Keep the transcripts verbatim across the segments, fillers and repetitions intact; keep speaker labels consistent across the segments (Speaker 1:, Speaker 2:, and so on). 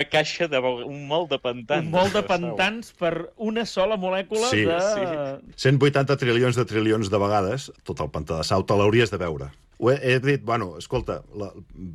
Speaker 1: caixa de... un molt de pantans.
Speaker 2: Un molt de pantans per una sola molècula
Speaker 3: sí,
Speaker 2: de...
Speaker 3: Sí. cent vuitanta trilions de trilions de vegades, tot el pantà de sau, te l'hauries de veure. Ho he, he dit, bueno, escolta, la,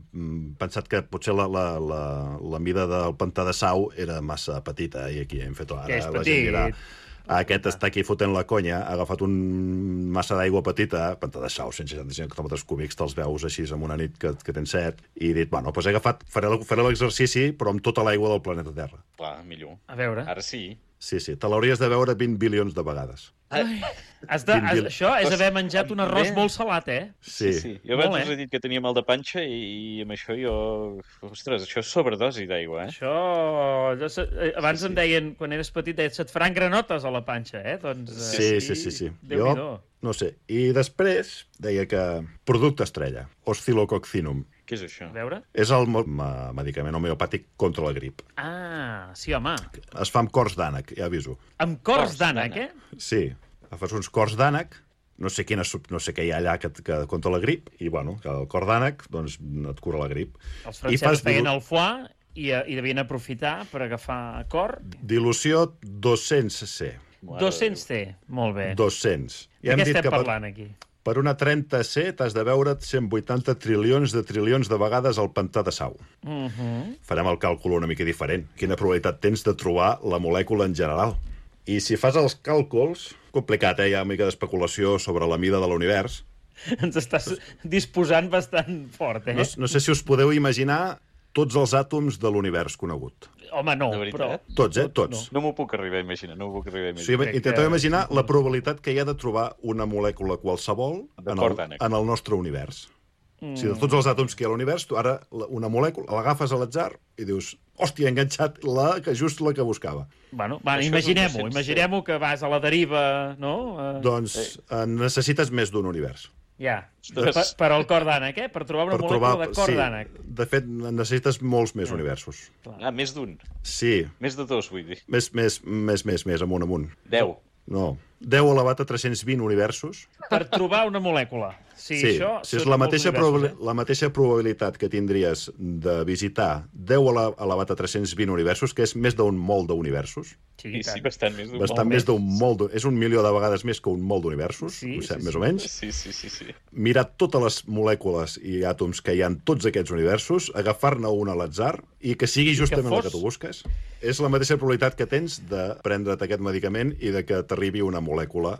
Speaker 3: pensat que potser la, la, la, la mida del pantà de sau era massa petita, i aquí hem fet... Ara,
Speaker 2: que és
Speaker 3: la
Speaker 2: petit.
Speaker 3: gent dirà, aquest està aquí fotent la conya, ha agafat un massa d'aigua petita, pantà de sau, cent seixanta-cinc hectòmetres cúbics, te'ls veus així en una nit que, que tens set, i he dit, bueno, doncs he agafat, faré, faré l'exercici, però amb tota l'aigua del planeta Terra.
Speaker 1: Clar, millor.
Speaker 2: A veure.
Speaker 1: Ara sí.
Speaker 3: Sí, sí, te l'hauries de veure vint bilions de vegades.
Speaker 2: Ai, has de, has, això és haver menjat un arròs molt salat, eh?
Speaker 3: Sí.
Speaker 1: sí, sí. Jo abans us he dit que tenia mal de panxa i, i amb això jo... Ostres, això és sobredosi d'aigua, eh?
Speaker 2: Això... Jo, abans sí, sí. em deien, quan eres petit, deien, se't faran granotes a la panxa, eh? Doncs,
Speaker 3: sí, sí, sí, sí. sí. Jo, no sé. I després deia que producte estrella, Oscillococcinum.
Speaker 1: Què és això?
Speaker 2: A veure?
Speaker 3: És el medicament homeopàtic contra la grip.
Speaker 2: Ah, sí, home.
Speaker 3: Es fa amb cors d'ànec, ja aviso.
Speaker 2: Amb cors d'ànec, eh?
Speaker 3: Sí, fas uns cors d'ànec, no sé, quina, no sé què hi ha allà que, que contra la grip, i bueno, el cor d'ànec doncs, et cura la grip.
Speaker 2: Els francesos feien el foie i, i devien aprofitar per agafar cor.
Speaker 3: Dilució dos-cents ce.
Speaker 2: dos-cents ce, molt bé.
Speaker 3: dos-cents.
Speaker 2: De què estem parlant aquí?
Speaker 3: Per una trenta ce t'has de veure cent vuitanta trilions de trilions de vegades al pantà de sau.
Speaker 2: Uh -huh.
Speaker 3: Farem el càlcul una mica diferent. Quina probabilitat tens de trobar la molècula en general? I si fas els càlculs... Complicat, eh? Hi ha una mica d'especulació sobre la mida de l'univers.
Speaker 2: Ens estàs disposant bastant fort, eh?
Speaker 3: No, no sé si us podeu imaginar tots els àtoms de l'univers conegut.
Speaker 2: Home, no, però...
Speaker 3: Tots, eh? Tots.
Speaker 1: No, no m'ho puc arribar a imaginar, no m'ho puc arribar a
Speaker 3: imaginar. O sigui, intenteu imaginar la probabilitat que hi ha de trobar una molècula qualsevol en el, en el nostre univers. Mm. O sigui, de tots els àtoms que hi ha a l'univers, tu ara una molècula l'agafes a l'atzar i dius, hòstia, he enganxat la que just la que buscava.
Speaker 2: Bueno, va, imaginem-ho, imaginem-ho que vas a la deriva, no? Uh...
Speaker 3: Doncs eh, necessites més d'un univers.
Speaker 2: Ja, per, per al cor d'ànec, eh? Per trobar una per molècula trobar, de cor
Speaker 3: sí,
Speaker 2: d'ànec.
Speaker 3: De fet, necessites molts més mm. universos.
Speaker 1: Ah, més d'un?
Speaker 3: Sí.
Speaker 1: Més de dos, vull dir.
Speaker 3: Més, més, més, més, més, amunt, amunt.
Speaker 1: Deu.
Speaker 3: No, deu elevat a tres-cents vint universos.
Speaker 2: Per trobar una molècula. Sí,
Speaker 3: sí,
Speaker 2: això
Speaker 3: sí, és la mateixa, eh? la mateixa probabilitat que tindries de visitar deu elevat a tres-cents vint universos, que és més d'un mol d'universos.
Speaker 1: Sí, sí, bastant més d'un
Speaker 3: bastant més d'un mol. És un milió de vegades més que un mol d'universos,
Speaker 2: sí,
Speaker 3: sí,
Speaker 2: sí,
Speaker 3: més o menys.
Speaker 1: Sí, sí, sí, sí.
Speaker 3: Mirar totes les molècules i àtoms que hi ha en tots aquests universos, agafar-ne una a l'atzar i que sigui justament que fos... la que tu busques. És la mateixa probabilitat que tens de prendre't aquest medicament i de que t'arribi una molècula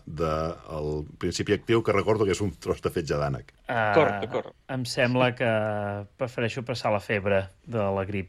Speaker 3: del principi actiu, que recordo que és un tros de fetge d'ànec.
Speaker 2: Uh,
Speaker 1: Cor, cor.
Speaker 2: Em sembla que prefereixo passar la febre de la grip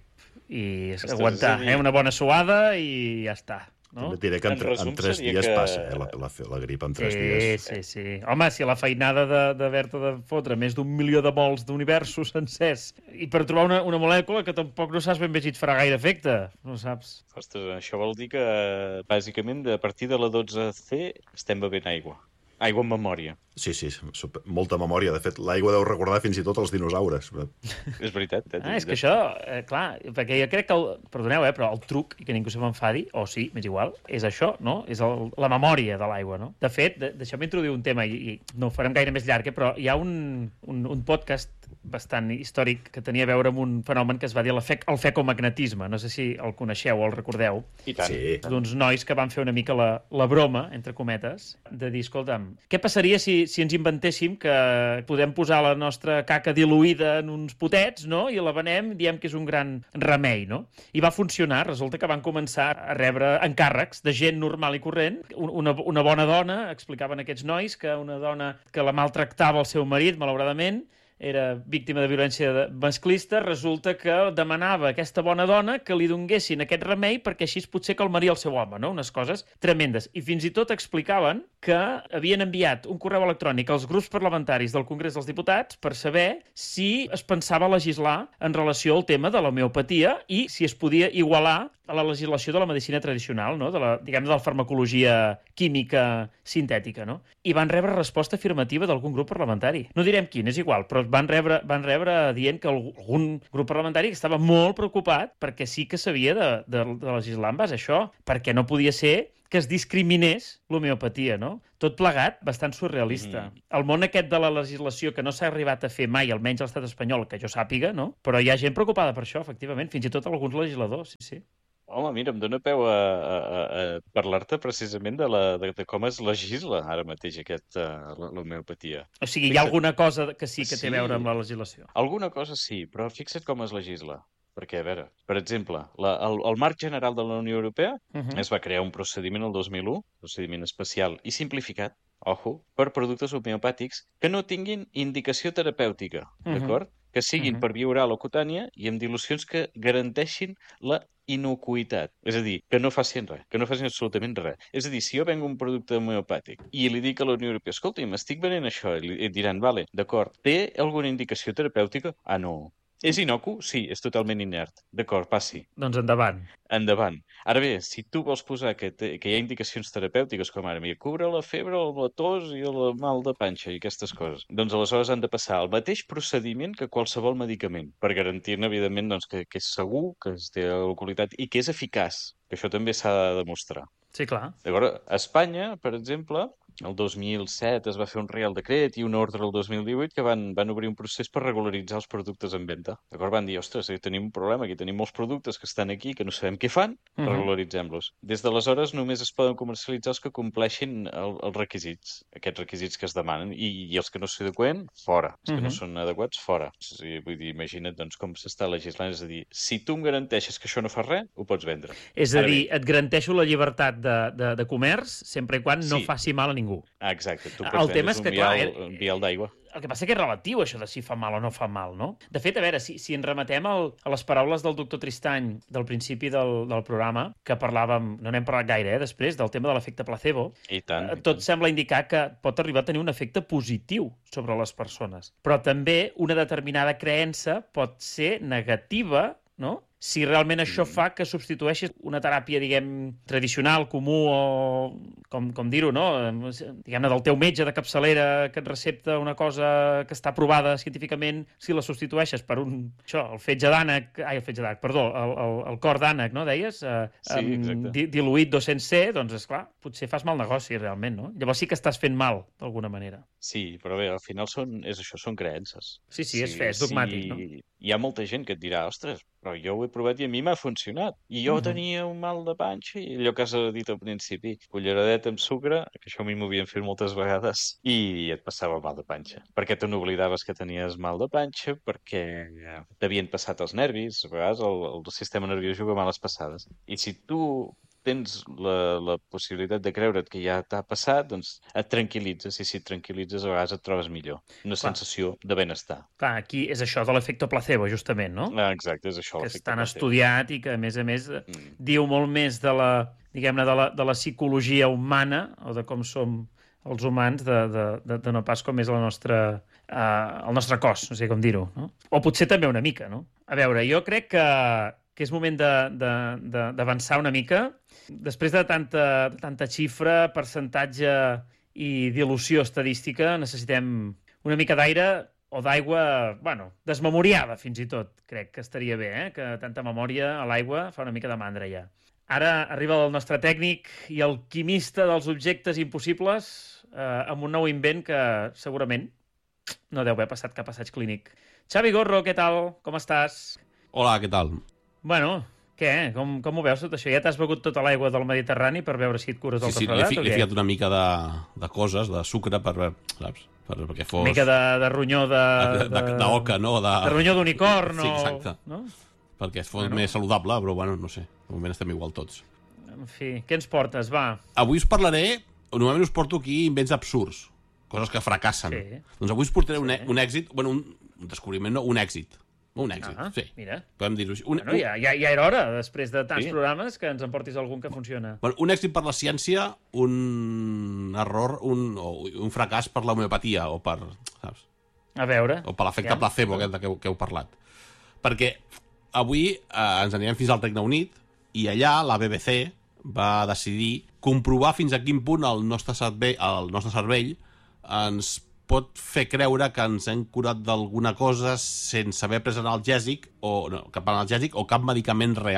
Speaker 2: i Ostres, aguantar dir... eh, una bona suada i ja està. No?
Speaker 3: També et diré que en, en, en tres dies que... passa, eh, la, la, la grip en tres
Speaker 2: sí,
Speaker 3: dies.
Speaker 2: Sí, sí, sí. Home, si la feinada d'haver-te de, de fotre més d'un milió de mols d'universos sencers i per trobar una, una molècula que tampoc no saps ben bé si et farà gaire efecte, no saps.
Speaker 1: Ostres, això vol dir que, bàsicament, a partir de la dotze ce estem bevent aigua. Aigua en memòria.
Speaker 3: Sí, sí, molta memòria. De fet, l'aigua deu recordar fins i tot els dinosaures.
Speaker 1: És veritat. Eh?
Speaker 2: Ah, és que això, eh, clar, perquè jo crec que, el, perdoneu, eh, però el truc, i que ningú se m'enfadi, o sí, m'és igual, és això, no? És el, la memòria de l'aigua, no? De fet, de, deixeu-me introduir un tema, i, i no ho farem gaire més llarg, eh, però hi ha un, un, un podcast bastant històric que tenia a veure amb un fenomen que es va dir el, fe, el fecomagnetisme. No sé si el coneixeu o el recordeu.
Speaker 1: I tant.
Speaker 3: Sí.
Speaker 2: D'uns nois que van fer una mica la, la broma, entre cometes, de dir, escolta'm, què passaria si, si ens inventéssim que podem posar la nostra caca diluïda en uns potets, no?, i la venem, diem que és un gran remei, no? I va funcionar. Resulta que van començar a rebre encàrrecs de gent normal i corrent. Una, una bona dona, explicaven aquests nois, que una dona que la maltractava el seu marit, malauradament, era víctima de violència masclista, resulta que demanava a aquesta bona dona que li donguessin aquest remei perquè així potser calmaria el seu home, no? Unes coses tremendes. I fins i tot explicaven que havien enviat un correu electrònic als grups parlamentaris del Congrés dels Diputats per saber si es pensava legislar en relació al tema de l'homeopatia i si es podia igualar a la legislació de la medicina tradicional, no? De la, diguem, de la farmacologia química sintètica, no? I van rebre resposta afirmativa d'algun grup parlamentari. No direm quin, és igual, però van rebre, van rebre dient que algun grup parlamentari estava molt preocupat perquè sí que s'havia de, de, de legislar en base a això, perquè no podia ser que es discriminés l'homeopatia, no? Tot plegat, bastant surrealista. Mm. El món aquest de la legislació que no s'ha arribat a fer mai, almenys a l'estat espanyol, que jo sàpiga, no? Però hi ha gent preocupada per això, efectivament, fins i tot alguns legisladors, sí, sí.
Speaker 1: Home, mira, em dóna peu a, a, a parlar-te precisament de, la, de, de com es legisla ara mateix aquest, uh, l'homeopatia.
Speaker 2: O sigui, hi ha alguna cosa que sí que té
Speaker 1: Sí.
Speaker 2: a veure amb la legislació.
Speaker 1: Alguna cosa sí, però fixa't com es legisla. Perquè, a veure, per exemple, la, el, el marc general de la Unió Europea
Speaker 2: Uh -huh.
Speaker 1: es va crear un procediment el dos mil u, procediment especial i simplificat, ojo, per productes homeopàtics que no tinguin indicació terapèutica,
Speaker 2: Uh -huh.
Speaker 1: d'acord? Que siguin
Speaker 2: Uh-huh.
Speaker 1: per via oral o cutània i amb dilucions que garanteixin la inocuïtat. És a dir, que no facin res, que no facin absolutament res. És a dir, si jo vengo un producte homeopàtic i li dic a la Unió Europea, escolta, m'estic venent això, i li diran, vale, d'acord, té alguna indicació terapèutica? Ah, no. És inocu? Sí, és totalment inert. D'acord, passi.
Speaker 2: Doncs endavant.
Speaker 1: Endavant. Ara bé, si tu vols posar que, te, que hi ha indicacions terapèutiques, com ara, mira, cubre la febre, la tos i el mal de panxa i aquestes coses, doncs aleshores han de passar el mateix procediment que qualsevol medicament, per garantir-ne, evidentment, doncs, que, que és segur, que es té la qualitat i que és eficaç, que això també s'ha de demostrar.
Speaker 2: Sí, clar.
Speaker 1: D'acord? A Espanya, per exemple, el dos mil set es va fer un Reial Decret i una ordre el dos mil divuit que van, van obrir un procés per regularitzar els productes en venda. D'acord? Van dir, ostres, tenim un problema, aquí tenim molts productes que estan aquí, que no sabem què fan, uh -huh. regularitzem-los. Des d'aleshores només es poden comercialitzar els que compleixin el, els requisits, aquests requisits que es demanen, i, i els que no s'adequen, fora. Els que uh -huh. no són adequats, fora. O sigui, vull dir, imagina't doncs, com s'està legislant, és a dir, si tu em garanteixes que això no fa res, ho pots vendre.
Speaker 2: És a Ara dir, bé, et garanteixo la llibertat de, de, de comerç sempre i quan no
Speaker 1: Sí.
Speaker 2: faci mal a ningú.
Speaker 1: Ah, exacte. Tu
Speaker 2: El
Speaker 1: pots
Speaker 2: tema és
Speaker 1: vendre's
Speaker 2: que,
Speaker 1: un
Speaker 2: clar,
Speaker 1: vial,
Speaker 2: eh,
Speaker 1: un vial d'aigua.
Speaker 2: El que passa que és relatiu, això de si fa mal o no fa mal, no? De fet, a veure, si, si ens remetem al, a les paraules del doctor Tristany del principi del, del programa, que parlàvem, no n'hem parlat gaire, eh, després, del tema de l'efecte placebo,
Speaker 1: I tant.
Speaker 2: eh, tot sembla indicar que pot arribar a tenir un efecte positiu sobre les persones. Però també una determinada creença pot ser negativa, no?, si realment això fa que substitueixis una teràpia, diguem, tradicional, comú, o com, com dir-ho, no? Diguem-ne, del teu metge de capçalera que et recepta una cosa que està aprovada científicament, si la substitueixes per un, això, el fetge d'ànec, ai, el fetge d'ànec, perdó, el, el, el cor d'ànec, no, deies? Uh,
Speaker 1: Sí, exacte.
Speaker 2: di, diluït dos cents C, doncs, esclar, potser fas mal negoci, realment, no? Llavors sí que estàs fent mal, d'alguna manera.
Speaker 1: Sí, però bé, al final són, és això, són creences.
Speaker 2: Sí, sí, és fe, és dogmàtic,
Speaker 1: sí,
Speaker 2: no?
Speaker 1: Hi ha molta gent que et dirà, ostres, però jo ho he provat i a mi m'ha funcionat. I jo
Speaker 2: Mhm.
Speaker 1: uh -huh. tenia un mal de panxa i allò que has dit al principi, culleradeta amb sucre, que això a mi m'ho havien fet moltes vegades, i et passava mal de panxa. Perquè te n'oblidaves que tenies mal de panxa, perquè t'havien passat els nervis, a vegades el, el sistema nerviós juga males passades. I si tu tens la, la possibilitat de creure't que ja t'ha passat, doncs et tranquil·litzes, i si et tranquil·litzes a vegades et trobes millor. Una
Speaker 2: Clar.
Speaker 1: sensació de benestar.
Speaker 2: Clar, aquí és això de l'efecte placebo, justament, no?
Speaker 1: Ah, exacte, és això
Speaker 2: Que
Speaker 1: l'efecte
Speaker 2: és tan
Speaker 1: placebo.
Speaker 2: estudiat i que, a més a més,
Speaker 1: Mm.
Speaker 2: diu molt més de la, diguem-ne, de la, de la psicologia humana, o de com som els humans, de, de, de, de no pas com és la nostra, uh, el nostre cos, no sé com dir-ho, no? O potser també una mica, no? A veure, jo crec que, que és moment de- de- de- d'avançar una mica. Després de tanta, de tanta xifra, percentatge i dilució estadística, necessitem una mica d'aire o d'aigua, bueno, desmemoriada fins i tot. Crec que estaria bé, eh? Que tanta memòria a l'aigua fa una mica de mandra ja. Ara arriba el nostre tècnic i alquimista dels objectes impossibles eh, amb un nou invent que segurament no deu haver passat cap assaig clínic. Xavi Gorro, què tal? Com estàs?
Speaker 4: Hola, què tal?
Speaker 2: Bueno, què? Com, com ho veus tot això? Ja t'has begut tota l'aigua del Mediterrani per veure si et cures del
Speaker 4: Sí, sí, li he,
Speaker 2: refredat
Speaker 4: fi,
Speaker 2: o
Speaker 4: li he
Speaker 2: què?
Speaker 4: ficat una mica de, de coses, de sucre, per veure, saps? Per, perquè fos...
Speaker 2: Una mica de, de ronyó de...
Speaker 4: de, de, de oca, no? De,
Speaker 2: De ronyó d'unicorn,
Speaker 4: Sí,
Speaker 2: o...
Speaker 4: exacte.
Speaker 2: No?
Speaker 4: Perquè fos
Speaker 2: Bueno.
Speaker 4: més saludable, però bueno, no sé. De moment estem igual tots.
Speaker 2: En fi, què ens portes? Va.
Speaker 4: Avui us parlaré... Normalment us porto aquí invents absurds, coses que fracassen.
Speaker 2: Sí.
Speaker 4: Doncs avui us portaré un,
Speaker 2: Sí.
Speaker 4: un èxit, bueno, un, un descobriment, no, un èxit. Un èxit,
Speaker 2: Ah,
Speaker 4: sí.
Speaker 2: mira.
Speaker 4: Podem dir-ho així. Un,
Speaker 2: Bueno, ja, ja, ja era hora, després de tants
Speaker 1: Sí.
Speaker 2: programes, que ens en portis algun que funciona.
Speaker 4: Bueno, un èxit per la ciència, un error, un, o un fracàs per l'homeopatia, o per, saps?
Speaker 2: A veure.
Speaker 4: O per l'efecte
Speaker 2: Ja.
Speaker 4: placebo aquest de què, heu- que heu parlat. Perquè avui eh, ens anirem fins al Regne Unit i allà la B B C va decidir comprovar fins a quin punt el nostre cervell, el nostre cervell ens pot fer creure que ens hem curat d'alguna cosa sense haver pres analgèsic o no, cap analgèsic o cap medicament real.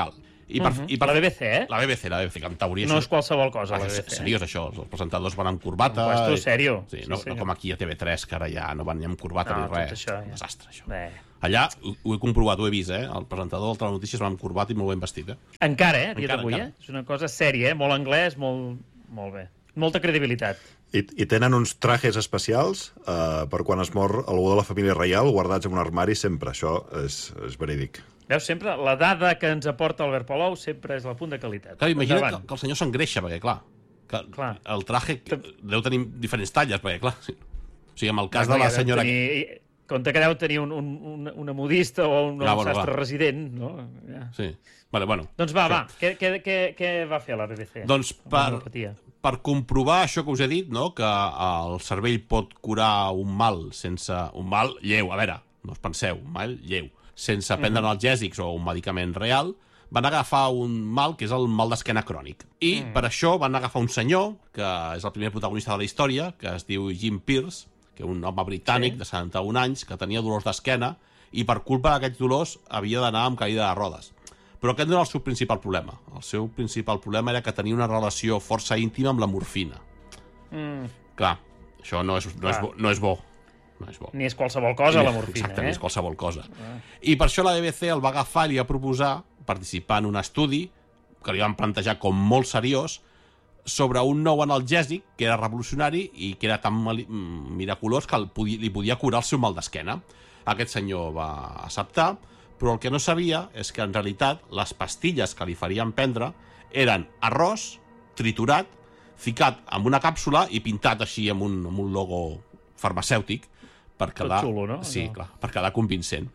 Speaker 4: I per,
Speaker 2: uh -huh.
Speaker 4: i per,
Speaker 2: la B B C, eh?
Speaker 4: La B B C, la B B C, que en teoria...
Speaker 2: No
Speaker 4: això,
Speaker 2: és qualsevol cosa,
Speaker 4: ah,
Speaker 2: la B B C.
Speaker 4: Seriós, això. Els presentadors van amb corbata...
Speaker 2: Un puesto
Speaker 4: i,
Speaker 2: serio.
Speaker 4: Sí,
Speaker 2: Sí,
Speaker 4: no,
Speaker 2: sí,
Speaker 4: no com aquí a T V tres, que ara ja no van ni amb corbata
Speaker 2: No,
Speaker 4: ni
Speaker 2: tot
Speaker 4: res.
Speaker 2: això, ja.
Speaker 4: Un desastre, això.
Speaker 2: Bé.
Speaker 4: Allà ho, ho he comprovat, ho he vist, eh? El presentador del Telenotícies va amb corbat i molt ben vestit, eh?
Speaker 2: Encara, eh? A dia
Speaker 4: Encara,
Speaker 2: d'avui,
Speaker 4: encara.
Speaker 2: eh? És una cosa sèria, eh? Molt anglès, molt, molt bé. Molta credibilitat.
Speaker 3: I, I tenen uns trajes especials eh, per quan es mor algú de la família reial guardats en un armari sempre. Això és, és verídic.
Speaker 2: Veus, sempre la dada que ens aporta Albert Palou sempre és el punt de qualitat.
Speaker 4: Clar, imagina't
Speaker 2: Endavant.
Speaker 4: que, que el senyor s'engreixa, perquè, clar, que
Speaker 2: Clar.
Speaker 4: el traje deu tenir diferents talles, perquè, clar... Sí. O sigui, en el cas
Speaker 2: Bueno,
Speaker 4: de la
Speaker 2: ja deu
Speaker 4: senyora...
Speaker 2: Tenir... Compte que deu tenir un, un, un, una modista o un,
Speaker 4: Ah,
Speaker 2: un
Speaker 4: bueno,
Speaker 2: sastre
Speaker 4: va.
Speaker 2: resident, no? Ja.
Speaker 4: Sí. Vale, bueno.
Speaker 2: Doncs va,
Speaker 4: Això.
Speaker 2: va, què, què, què, què va fer la B B C?
Speaker 4: Doncs per,
Speaker 2: Homeopatia.
Speaker 4: per comprovar això que us he dit, no? Que el cervell pot curar un mal sense... Un mal lleu, a veure, no us penseu, un mal lleu. Sense prendre
Speaker 2: Mhm.
Speaker 4: analgèsics o un medicament real, van agafar un mal que és el mal d'esquena crònic. I
Speaker 2: Mm.
Speaker 4: per això van agafar un senyor, que és el primer protagonista de la història, que es diu Jim Pierce, que és un home britànic
Speaker 2: Sí.
Speaker 4: de setanta-un anys, que tenia dolors d'esquena, i per culpa d'aquests dolors havia d'anar amb caïda de rodes. Però aquest no era el seu principal problema. El seu principal problema era que tenia una relació força íntima amb la morfina.
Speaker 2: Mm,
Speaker 4: Clar, això no és, no és,
Speaker 2: Clar.
Speaker 4: bo, no és bo. No és bo.
Speaker 2: ni és qualsevol cosa, la morfina,
Speaker 4: Exacte,
Speaker 2: eh?
Speaker 4: ni és qualsevol cosa.
Speaker 2: Ah.
Speaker 4: I per això la B B C el va agafar i li va proposar participar en un estudi que li van plantejar com molt seriós sobre un nou analgèsic que era revolucionari i que era tan mali- mm, miraculós que el podia, li podia curar el seu mal d'esquena. Aquest senyor va acceptar, però el que no sabia és que en realitat les pastilles que li farien prendre eren arròs triturat, ficat amb una càpsula i pintat així amb un, amb un logo farmacèutic per quedar,
Speaker 2: xulo, no?
Speaker 4: Sí,
Speaker 2: No.
Speaker 4: clar, per quedar convincent.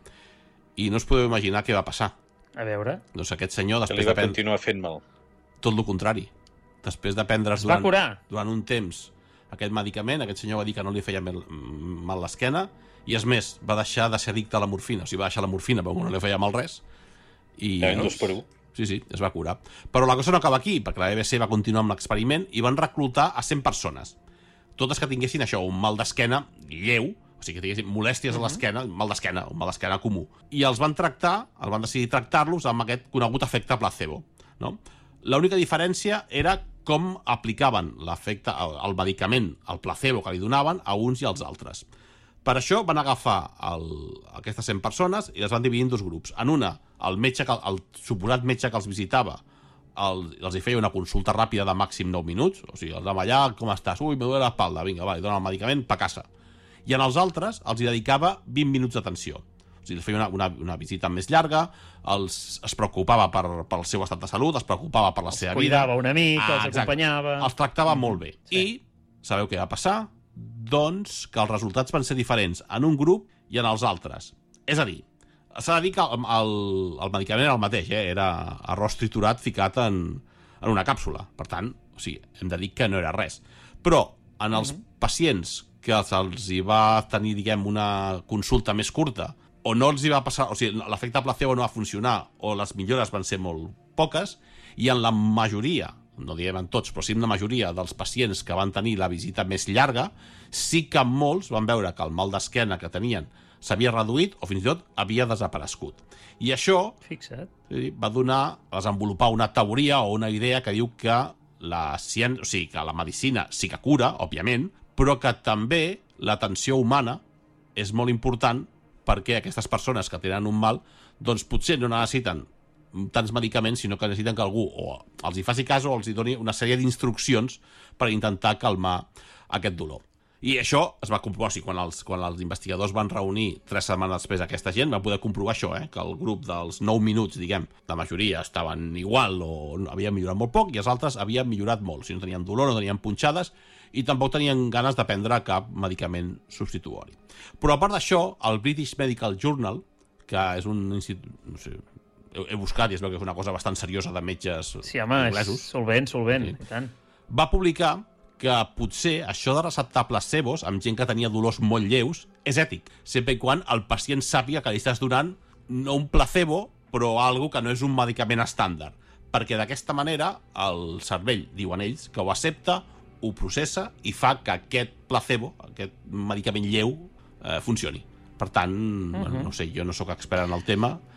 Speaker 4: I no us podeu imaginar què va passar.
Speaker 2: A veure,
Speaker 4: Doncs aquest senyor,
Speaker 1: Que
Speaker 4: després
Speaker 1: li
Speaker 4: de
Speaker 1: va
Speaker 4: prendre...
Speaker 1: continuar fent mal.
Speaker 4: Tot el contrari. Després de prendre's
Speaker 2: es va
Speaker 4: durant,
Speaker 2: curar.
Speaker 4: durant un temps aquest medicament, aquest senyor va dir que no li feia mal, mal l'esquena, i és més, va deixar de ser addicte a la morfina. O sigui, va deixar la morfina, però no li feia mal res. I,
Speaker 1: Ja, dos per un.
Speaker 4: Sí, sí, es va curar. Però la cosa no acaba aquí, perquè la B B C va continuar amb l'experiment i van reclutar a cent persones. Totes que tinguessin això, un mal d'esquena lleu, o sigui, que tinguessin molèsties a l'esquena, mal d'esquena, un mal d'esquena comú. I els van tractar, els van decidir tractar-los amb aquest conegut efecte placebo, no? L'única diferència era com aplicaven l'efecte, el, el medicament, el placebo que li donaven a uns i als altres. Per això van agafar el, aquestes cent persones i les van dividir en dos grups. En una, el metge que, el suposat metge que els visitava el, els hi feia una consulta ràpida de màxim nou minuts, o sigui, els anava allà, com estàs? Ui, me duele l'espalda, vinga, va, li donen el medicament, pa casa. I en els altres els hi dedicava vint minuts d'atenció. O sigui, els feia una, una, una visita més llarga, els, es preocupava per, pel seu estat de salut, es preocupava per la seva vida.
Speaker 2: Cuidava una mica,
Speaker 4: Ah,
Speaker 2: els
Speaker 4: exacte.
Speaker 2: acompanyava...
Speaker 4: Els tractava molt bé.
Speaker 2: Sí.
Speaker 4: I sabeu què va passar? Doncs que els resultats van ser diferents en un grup i en els altres. És a dir, s'ha de dir que el, el, el medicament era el mateix, eh? Era arròs triturat ficat en, en una càpsula. Per tant, o sigui, hem de dir que no era res. Però en els
Speaker 2: Mhm.
Speaker 4: pacients que se'ls hi va tenir, diguem, una consulta més curta, o no els hi va passar, o sigui, l'efecte placebo no va funcionar, o les millores van ser molt poques, i en la majoria, no diguem en tots, però sí en la majoria dels pacients que van tenir la visita més llarga, sí que molts van veure que el mal d'esquena que tenien s'havia reduït o fins i tot havia desaparegut. I això
Speaker 2: Fixa't.
Speaker 4: sí, va donar a desenvolupar una teoria o una idea que diu que la ciència, o sigui, que la medicina sí que cura, òbviament, però que també l'atenció humana és molt important perquè aquestes persones que tenen un mal doncs potser no necessiten tants medicaments, sinó que necessiten que algú o els hi faci cas o els hi doni una sèrie d'instruccions per intentar calmar aquest dolor. I això es va comprovar, o sigui, quan els, quan els investigadors van reunir tres setmanes després aquesta gent, van poder comprovar això, eh? Que el grup dels nou minuts, diguem, la majoria estaven igual o havien millorat molt poc i els altres havien millorat molt. O sigui, no tenien dolor, no tenien punxades i tampoc tenien ganes de prendre cap medicament substitutori. Però a part d'això, el British Medical Journal, que és un institut... No sé, he, he buscat i es veu que és una cosa bastant seriosa de metges
Speaker 2: Sí, home,
Speaker 4: anglesos,
Speaker 2: és solvent, solvent,
Speaker 4: Sí.
Speaker 2: i tant.
Speaker 4: va publicar que potser això de receptar placebos amb gent que tenia dolors molt lleus és ètic, sempre i quan el pacient sàpiga que li estàs donant no un placebo, però algo que no és un medicament estàndard. Perquè d'aquesta manera el cervell, diuen ells, que ho accepta, ho processa i fa que aquest placebo, aquest medicament lleu, eh, funcioni. Per tant, uh -huh. bueno, no sé, jo no sóc expert en el tema,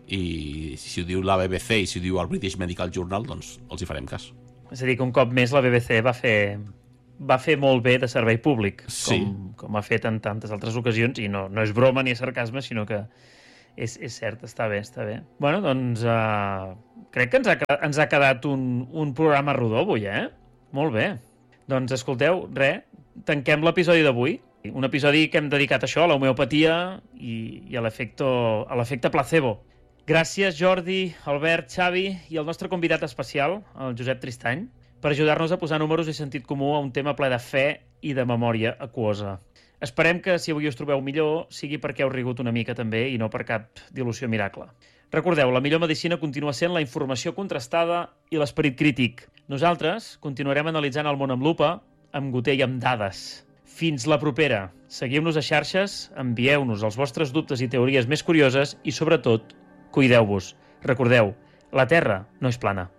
Speaker 4: i si ho diu la B B C i si ho diu el British Medical Journal, doncs els hi farem cas.
Speaker 2: És a dir, que un cop més la B B C va fer, va fer molt bé de servei públic,
Speaker 4: sí.
Speaker 2: com, com ha fet en tantes altres ocasions, i no, no és broma ni és sarcasme, sinó que és, és cert, està bé, està bé. Bueno, doncs uh, crec que ens ha, ens ha quedat un, un programa rodó avui, eh? Molt bé. Doncs escolteu, res, tanquem l'episodi d'avui. Un episodi que hem dedicat a això, a l'homeopatia i, i a l'efecte placebo. Gràcies, Jordi, Albert, Xavi i el nostre convidat especial, el Josep Tristany, per ajudar-nos a posar números i sentit comú a un tema ple de fe i de memòria aquosa. Esperem que, si avui us trobeu millor, sigui perquè heu rigut una mica també i no per cap dilució miracle. Recordeu, la millor medicina continua sent la informació contrastada i l'esperit crític. Nosaltres continuarem analitzant el món amb lupa, amb goter i amb dades. Fins la propera. Seguiu-nos a xarxes, envieu-nos els vostres dubtes i teories més curioses i, sobretot, cuideu-vos. Recordeu, la Terra no és plana.